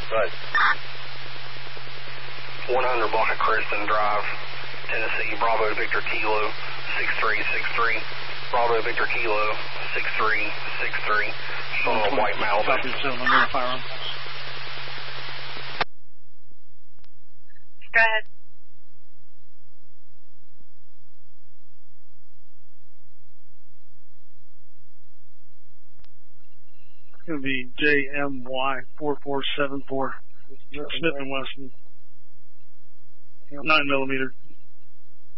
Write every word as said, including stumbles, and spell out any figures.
Right. one hundred block of Kristen Drive, Tennessee, Bravo Victor Kilo, six three six three. Bravo Victor Kilo, six three six three. Showing a white Malibu. Copy, seven hundred, firearm. Go ahead. It's going to be J M Y four four seven four. Smith and Wesson. nine millimeter.